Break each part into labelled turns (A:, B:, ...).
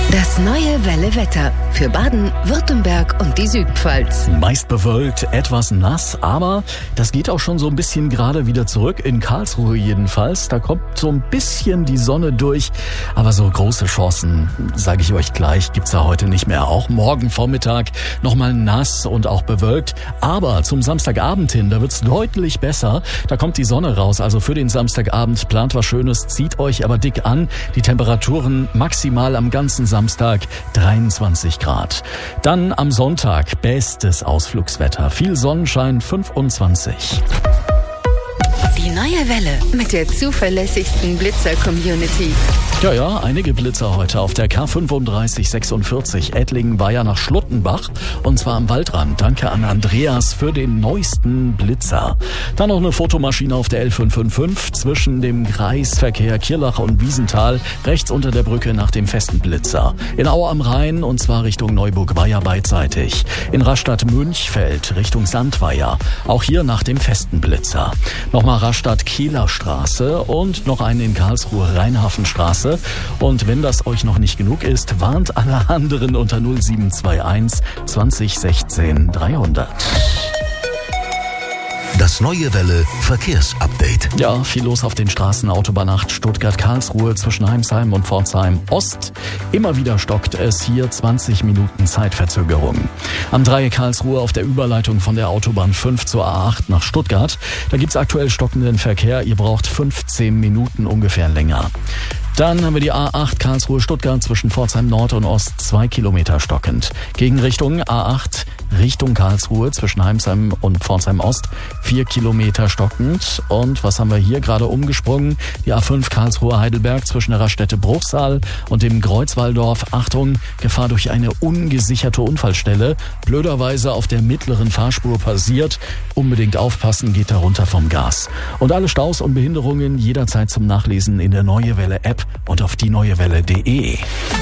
A: Das neue Welle-Wetter für Baden, Württemberg und die Südpfalz.
B: Meist bewölkt, etwas nass, aber das geht auch schon so ein bisschen gerade wieder zurück. In Karlsruhe jedenfalls. Da kommt so ein bisschen die Sonne durch. Aber so große Chancen, sage ich euch gleich, gibt's da heute nicht mehr. Auch morgen Vormittag nochmal nass und auch bewölkt. Aber zum Samstagabend hin, da wird's deutlich besser. Da kommt die Sonne raus. Also für den Samstagabend plant was Schönes. Zieht euch aber dick an. Die Temperaturen maximal am ganzen Samstag 23 Grad. Dann am Sonntag bestes Ausflugswetter. Viel Sonnenschein, 25.
A: Die neue Welle mit der zuverlässigsten Blitzer-Community.
B: Ja, einige Blitzer heute auf der K3546 Ettlingen-Weiher nach Schluttenbach und zwar am Waldrand. Danke an Andreas für den neuesten Blitzer. Dann noch eine Fotomaschine auf der L555 zwischen dem Kreisverkehr Kirlach und Wiesenthal, rechts unter der Brücke nach dem festen Blitzer. In Au am Rhein und zwar Richtung Neuburg-Weiher beidseitig. In Rastatt-Münchfeld Richtung Sandweiher, auch hier nach dem festen Blitzer. Nochmal Rastatt-Kehler-Straße und noch einen in Karlsruhe Rheinhafenstraße. Und wenn das euch noch nicht genug ist, warnt alle anderen unter 0721 20 16 300.
C: Das neue Welle Verkehrsupdate.
B: Ja, viel los auf den Straßen. Autobahn 8 Stuttgart-Karlsruhe zwischen Heimsheim und Pforzheim Ost. Immer wieder stockt es hier, 20 Minuten Zeitverzögerung. Am Dreieck Karlsruhe auf der Überleitung von der Autobahn 5 zur A8 nach Stuttgart. Da gibt's aktuell stockenden Verkehr. Ihr braucht 15 Minuten ungefähr länger. Dann haben wir die A8 Karlsruhe-Stuttgart zwischen Pforzheim Nord und Ost 2 Kilometer stockend. Gegenrichtung A8 Richtung Karlsruhe zwischen Heimsheim und Pforzheim Ost 4 Kilometer stockend. Und was haben wir hier gerade umgesprungen? Die A5 Karlsruhe-Heidelberg zwischen der Raststätte Bruchsal und dem Kreuzwalldorf. Achtung, Gefahr durch eine ungesicherte Unfallstelle. Blöderweise auf der mittleren Fahrspur passiert. Unbedingt aufpassen, geht da runter vom Gas. Und alle Staus und Behinderungen jederzeit zum Nachlesen in der Neue Welle App und auf dieneuewelle.de.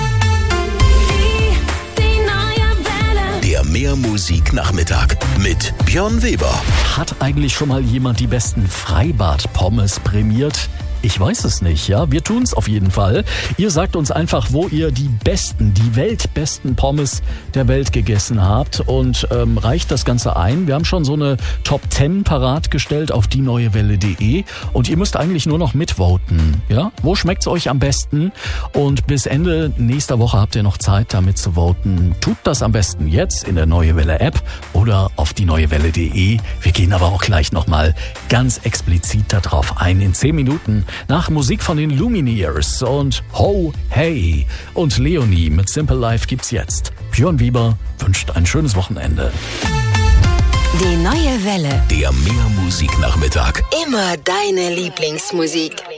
C: Der Mehrmusik-Nachmittag mit Björn Weber.
B: Hat eigentlich schon mal jemand die besten Freibad-Pommes prämiert? Ich weiß es nicht, ja. Wir tun's auf jeden Fall. Ihr sagt uns einfach, wo ihr die weltbesten Pommes der Welt gegessen habt und reicht das Ganze ein. Wir haben schon so eine Top 10 parat gestellt auf dieneuewelle.de und ihr müsst eigentlich nur noch mitvoten, ja. Wo schmeckt's euch am besten? Und bis Ende nächster Woche habt ihr noch Zeit, damit zu voten. Tut das am besten jetzt in der Neue Welle App oder auf dieneuewelle.de. Wir gehen aber auch gleich nochmal ganz explizit darauf ein. In 10 Minuten nach Musik von den Lumineers und Ho, Hey und Leonie mit Simple Life gibt's jetzt. Björn Weber wünscht ein schönes Wochenende.
A: Die neue Welle.
C: Der Mehrmusik-Nachmittag.
A: Immer deine Lieblingsmusik.